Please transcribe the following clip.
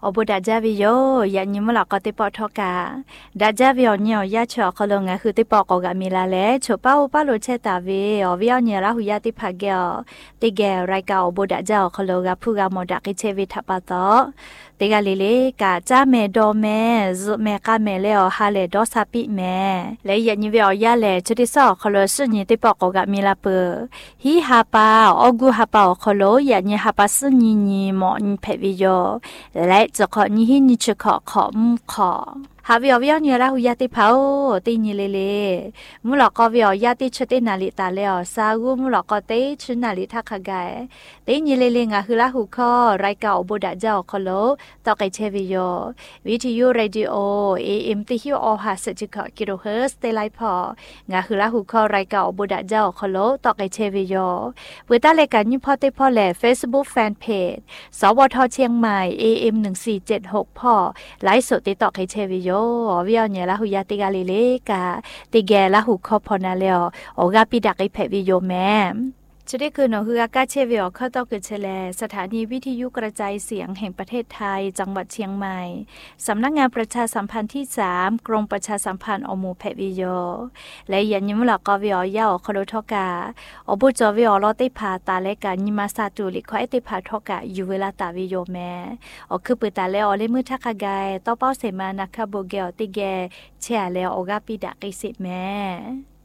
อบุดาจาวิโยยานิมลอกติปอทอกาดาจาวิโอเนียยาชอคลงะคือติปอกอกามิลาเลโชป้าอุปาโลเชตาเวอวิโอเนียราหุยาติพาเกอติแกไรกาอบุดาจาคลงะพูกามอดักอิเชวิทัปตอติกาลิเลกาจาเมโดเมซุเมกาเมเลอฮาเลดอซาปิเมและยานิวิโอยาเลชุดิซอคลสุญิติปอกอกามิลาเปฮิฮาปาอกูฮาปาคลยานิฮาปาสุญิญิมอนิเพวิโยและจะขอนิหินิชขอหาวิอวิอเนียราหุยาติเผาตีนิเลมุลอกอวิอยาติชตินาลิตาเลอซากุมุลอกอเตชนาลิทักขกายตีนิเลงะฮือลาหุคอไรกาอบุดาเจ้าคโลตอกไอเชวิโยวิทยุเรดิโอเอ็มติฮิโอฮาสจิกะกิโลเฮิร์สเตไลพองะฮือลาหุคอไรกาอบุดาเจ้าคโลตอกไอเชวิโยเวตาเลกันยิพอเตพอแล Facebook Fanpage สวทเชียงใหม่ AM 1476พ่อไลฟ์สดติดต่อไอเชวิโยวิอเนียราหุยาติกาลิเลกาติแกลาหุคอพอนาเลอโอกาปิดักไอเพวิโยแมชุดนี้คือหนูคือกาเชวิโอเข้าต้องเกิดเชลสถานีวิทยุกระจายเสียงแห่งประเทศไทยจังหวัดเชียงใหม่สำนักงานประชาสัมพันธ์ที่3กรมประชาสัมพันธ์อมูเพวิโยและยันยิมหลักกวิอยาคโดทกาอบุจวิโอลอติพาตาและการยิมาซาตุลิควายติพาทกาอยู่เวลาตาวิโยแมคือปืนตาเลอเลมือทักกายต่อเป้าเสมานักขบเกลติแกเชลเลอโอกาปิดักไอสิแม